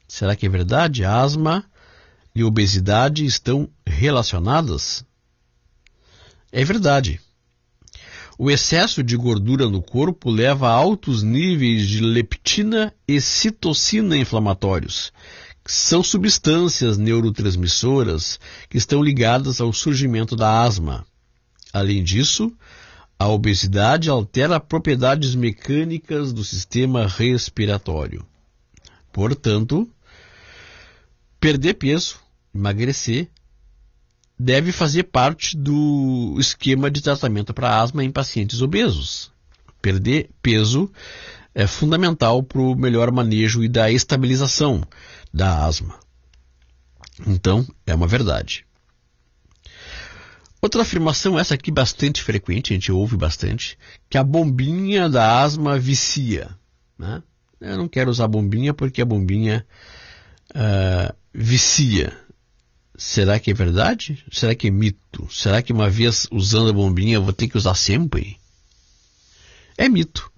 Será que é verdade? Asma e obesidade estão relacionadas? É verdade. O excesso de gordura no corpo leva a altos níveis de leptina e citocina inflamatórios, que são substâncias neurotransmissoras que estão ligadas ao surgimento da asma. Além disso, a obesidade altera propriedades mecânicas do sistema respiratório. Portanto, perder peso, emagrecer, deve fazer parte do esquema de tratamento para asma em pacientes obesos. Perder peso é fundamental para o melhor manejo e da estabilização da asma. Então, é uma verdade. Outra afirmação, essa aqui bastante frequente, a gente ouve bastante, que a bombinha da asma vicia, né? Eu não quero usar bombinha porque a bombinha vicia. Será que é verdade? Será que é mito? Será que uma vez usando a bombinha eu vou ter que usar sempre? É mito.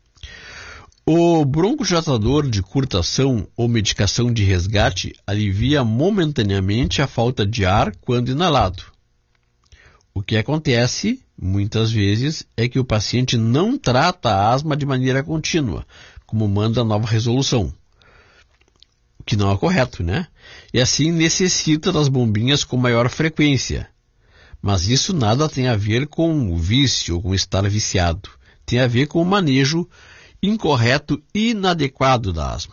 O broncodilatador de curta ação ou medicação de resgate alivia momentaneamente a falta de ar quando inalado. O que acontece, muitas vezes, é que o paciente não trata a asma de maneira contínua, como manda a nova resolução. O que não é correto, né? E assim necessita das bombinhas com maior frequência. Mas isso nada tem a ver com o vício ou com estar viciado. Tem a ver com o manejo incorreto e inadequado da asma.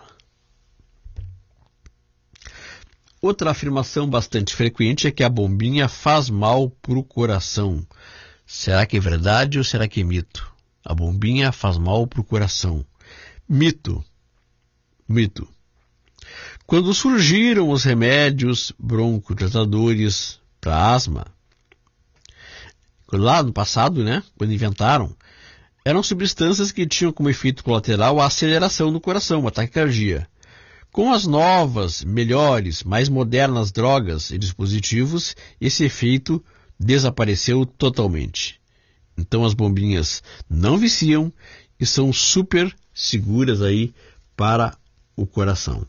Outra afirmação bastante frequente é que a bombinha faz mal para o coração. Será que é verdade ou será que é mito? A bombinha faz mal para o coração. Mito. Mito. Quando surgiram os remédios broncodilatadores para asma, lá no passado, né, quando inventaram, eram substâncias que tinham como efeito colateral a aceleração do coração, a taquicardia. Com as novas, melhores, mais modernas drogas e dispositivos, esse efeito desapareceu totalmente. Então as bombinhas não viciam e são super seguras aí para o coração.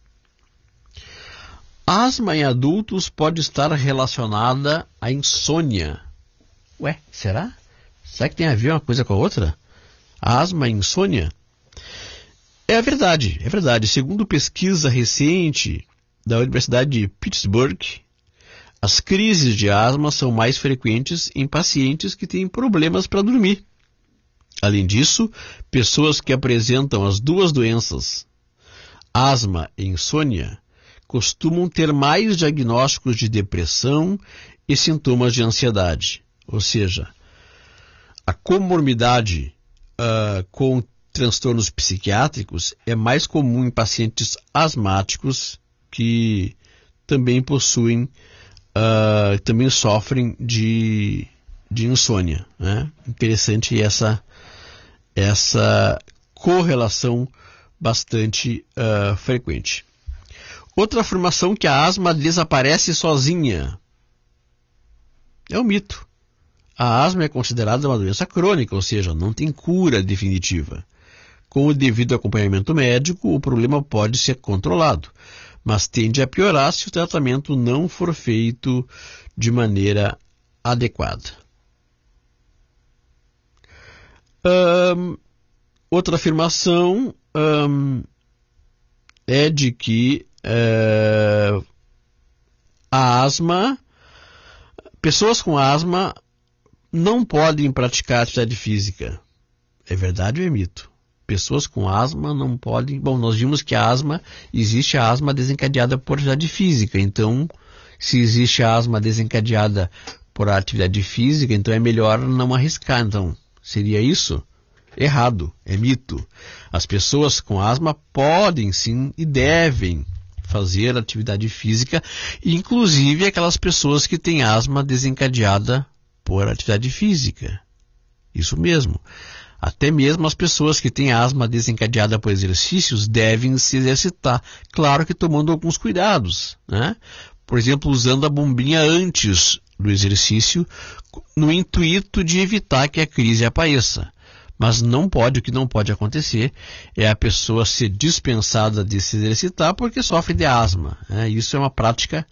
A asma em adultos pode estar relacionada à insônia. Ué, será? Será que tem a ver uma coisa com a outra? A asma e insônia? É verdade. Segundo pesquisa recente da Universidade de Pittsburgh, as crises de asma são mais frequentes em pacientes que têm problemas para dormir. Além disso, pessoas que apresentam as duas doenças, asma e insônia, costumam ter mais diagnósticos de depressão e sintomas de ansiedade. Ou seja, a comorbidade com transtornos psiquiátricos é mais comum em pacientes asmáticos que também possuem, também sofrem de insônia, né? Interessante essa correlação bastante frequente. Outra afirmação que a asma desaparece sozinha. É um mito. A asma é considerada uma doença crônica, ou seja, não tem cura definitiva. Com o devido acompanhamento médico, o problema pode ser controlado, mas tende a piorar se o tratamento não for feito de maneira adequada. Outra afirmação é de que a asma, pessoas com asma não podem praticar atividade física. É verdade ou é mito? Pessoas com asma não podem... Bom, nós vimos que existe a asma desencadeada por atividade física. Então, se existe a asma desencadeada por atividade física, então é melhor não arriscar. Então, seria isso? Errado, é mito. As pessoas com asma podem sim e devem fazer atividade física, inclusive aquelas pessoas que têm asma desencadeada por atividade física. Isso mesmo. Até mesmo as pessoas que têm asma desencadeada por exercícios devem se exercitar. Claro que tomando alguns cuidados, né? Por exemplo, usando a bombinha antes do exercício, no intuito de evitar que a crise apareça. Mas o que não pode acontecer é a pessoa ser dispensada de se exercitar porque sofre de asma. Isso é uma prática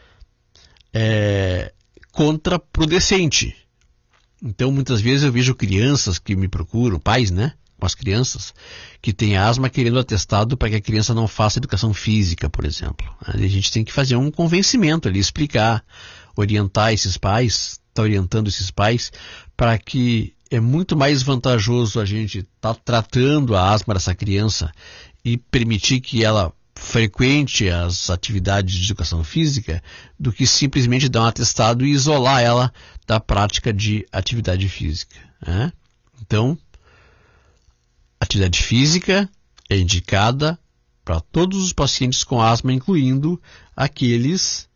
contraproducente. Então, muitas vezes eu vejo crianças que me procuram, pais, com as crianças, que têm asma querendo atestado para que a criança não faça educação física, por exemplo. A gente tem que fazer um convencimento ali, explicar, orientar esses pais, estar orientando esses pais, para que é muito mais vantajoso a gente estar tratando a asma dessa criança e permitir que ela frequente as atividades de educação física do que simplesmente dar um atestado e isolar ela da prática de atividade física. Então, atividade física é indicada para todos os pacientes com asma, incluindo aqueles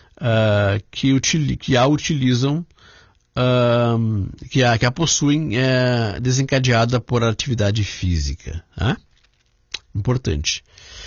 que a utilizam, que a possuem desencadeada por atividade física. Importante.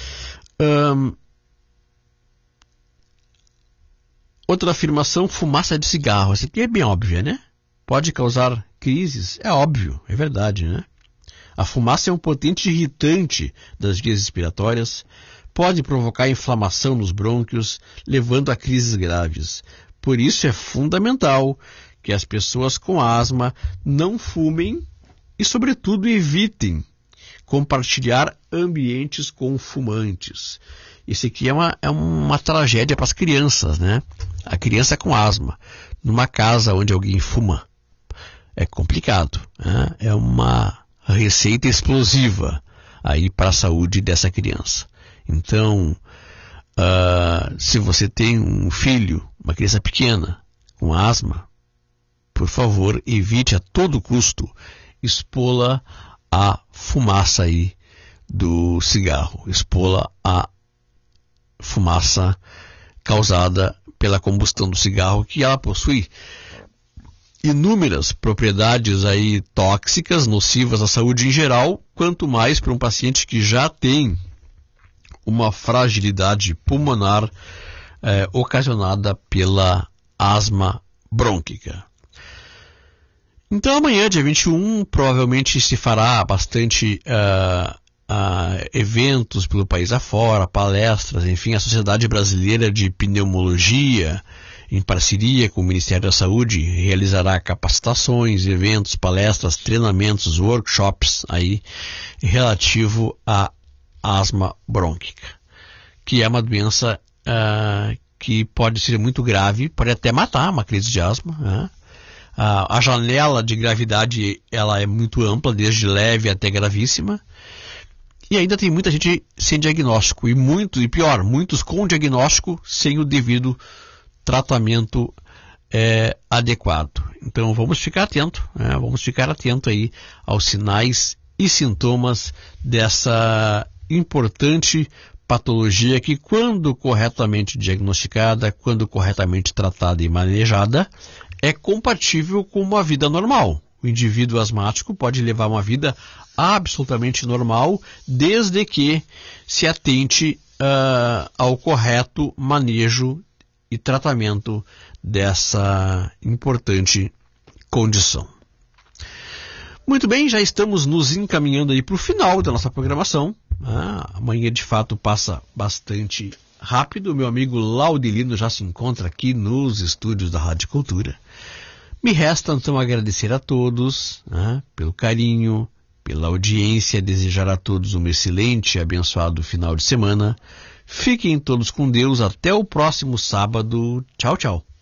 Outra afirmação, fumaça de cigarro. Essa aqui é bem óbvia, Pode causar crises? É óbvio, é verdade, A fumaça é um potente irritante das vias respiratórias, pode provocar inflamação nos brônquios, levando a crises graves. Por isso é fundamental que as pessoas com asma não fumem e, sobretudo, evitem compartilhar ambientes com fumantes. Isso aqui é uma tragédia para as crianças, A criança com asma, numa casa onde alguém fuma, é complicado, É uma receita explosiva aí para a saúde dessa criança. Então, se você tem um filho, uma criança pequena com asma, por favor, evite a todo custo expô-la à fumaça aí do cigarro, expô-la à fumaça causada pela combustão do cigarro, que ela possui inúmeras propriedades aí tóxicas, nocivas à saúde em geral, quanto mais para um paciente que já tem uma fragilidade pulmonar ocasionada pela asma brônquica. Então amanhã, dia 21, provavelmente se fará bastante eventos pelo país afora, palestras, enfim, a Sociedade Brasileira de Pneumologia, em parceria com o Ministério da Saúde, realizará capacitações, eventos, palestras, treinamentos, workshops aí relativo à asma brônquica, que é uma doença que pode ser muito grave, pode até matar uma crise de asma. A janela de gravidade ela é muito ampla, desde leve até gravíssima. E ainda tem muita gente sem diagnóstico, e pior, muitos com diagnóstico sem o devido tratamento adequado. Então vamos ficar atento aí aos sinais e sintomas dessa importante patologia que, quando corretamente diagnosticada, quando corretamente tratada e manejada, é compatível com uma vida normal. O indivíduo asmático pode levar uma vida absolutamente normal, desde que se atente ao correto manejo e tratamento dessa importante condição. Muito bem, já estamos nos encaminhando aí para o final da nossa programação. Amanhã, de fato, passa bastante rápido. Meu amigo Laudelino já se encontra aqui nos estúdios da Rádio Cultura. Me resta, então, agradecer a todos pelo carinho, pela audiência, desejar a todos um excelente e abençoado final de semana. Fiquem todos com Deus. Até o próximo sábado. Tchau, tchau.